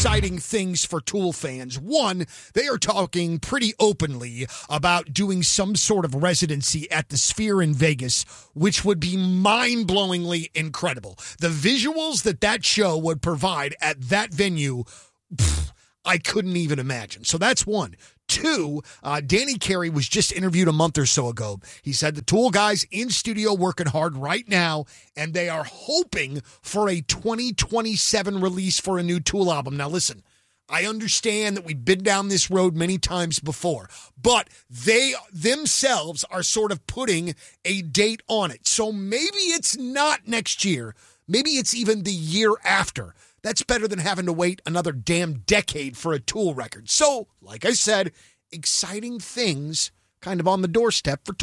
exciting things for Tool fans. One, they are talking pretty openly about doing some sort of residency at the Sphere in Vegas, which would be mind-blowingly incredible. The visuals that show would provide at that venue, I couldn't even imagine. So that's one. Two, Danny Carey was just interviewed a month or so ago. He said the Tool guys in studio working hard right now, and they are hoping for a 2027 release for a new Tool album. Now listen, I understand that we've been down this road many times before, but they themselves are sort of putting a date on it. So maybe it's not next year. Maybe it's even the year after. That's better than having to wait another damn decade for a Tool record. So, like I said, exciting things kind of on the doorstep for Tool.